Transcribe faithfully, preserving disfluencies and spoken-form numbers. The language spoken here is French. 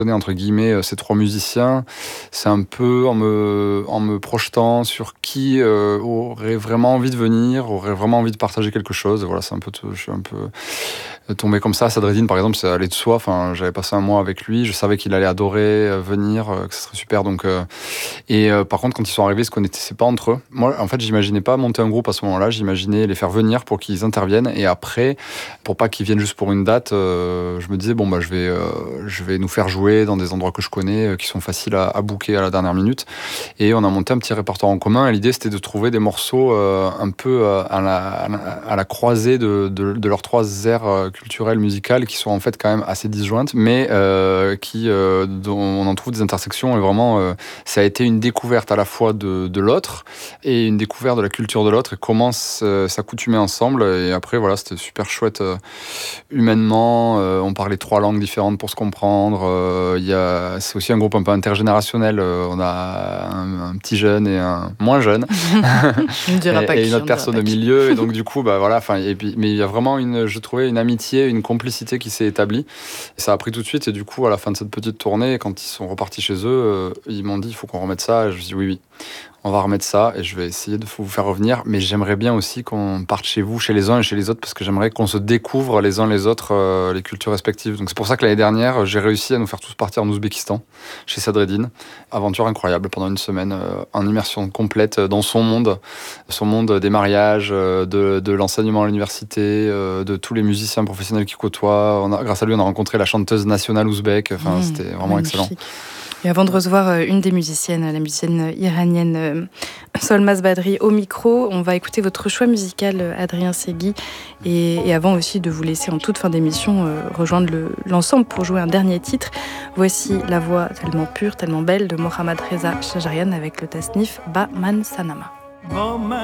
entre guillemets ces trois musiciens, c'est un peu en me, en me projetant sur qui euh, aurait vraiment envie de venir, aurait vraiment envie de partager quelque chose. Et voilà, c'est un peu, je suis un peu tombé comme ça. Sadreddine, par exemple, c'est allé de soi. Enfin, j'avais passé un mois avec lui, je savais qu'il allait adorer venir, que ce serait super. Donc, euh, et euh, par contre, quand ils sont arrivés, ils se connaissaient pas entre eux. Moi, en fait, j'imaginais pas monter un groupe à ce moment-là. J'imaginais les faire venir pour qu'ils interviennent, et après, pour pas qu'ils viennent juste pour une date, euh, je me disais bon bah je vais, euh, je vais nous faire jouer dans des endroits que je connais, euh, qui sont faciles à, à booker à la dernière minute. Et on a monté un petit répertoire en commun. Et l'idée, c'était de trouver des morceaux euh, un peu euh, à, la, à, la, à la croisée de, de, de leurs trois aires euh, culturelles, musicales, qui sont en fait quand même assez disjointes, mais euh, qui, euh, dont on en trouve des intersections. Et vraiment, euh, ça a été une découverte à la fois de, de l'autre et une découverte de la culture de l'autre et comment s'accoutumer ensemble. Et après, voilà, c'était super chouette euh, humainement. Euh, on parlait trois langues différentes pour se comprendre. Euh, y a, c'est aussi un groupe un peu intergénérationnel. Euh, on a un, un petit jeune et un moins jeune. On ne dira et, pas et qui, une autre on personne dira au pas qui. milieu. Et donc, du coup, bah, voilà, et puis, mais il y a vraiment, une, je trouvais, une amitié, une complicité qui s'est établie. Et ça a pris tout de suite. Et du coup, à la fin de cette petite tournée, quand ils sont repartis chez eux, euh, ils m'ont dit il faut qu'on remette ça. Et je me suis dit oui, oui. On va remettre ça et je vais essayer de vous faire revenir. Mais j'aimerais bien aussi qu'on parte chez vous, chez les uns et chez les autres, parce que j'aimerais qu'on se découvre les uns les autres, euh, les cultures respectives. Donc c'est pour ça que l'année dernière, j'ai réussi à nous faire tous partir en Ouzbékistan, chez Sadreddine. Aventure incroyable pendant une semaine, euh, en immersion complète dans son monde, son monde des mariages, euh, de, de l'enseignement à l'université, euh, de tous les musiciens professionnels qu'il côtoie. On a, grâce à lui, on a rencontré la chanteuse nationale ouzbèque. Enfin, mmh, c'était vraiment magnifique. Excellent. Et avant de recevoir une des musiciennes, la musicienne iranienne Solmaz Badri au micro, on va écouter votre choix musical, Adrien Segui. Et, et avant aussi de vous laisser en toute fin d'émission euh, rejoindre le, l'ensemble pour jouer un dernier titre, voici la voix tellement pure, tellement belle de Mohammad Reza Shajarian avec le tasnif Ba Man Sanama.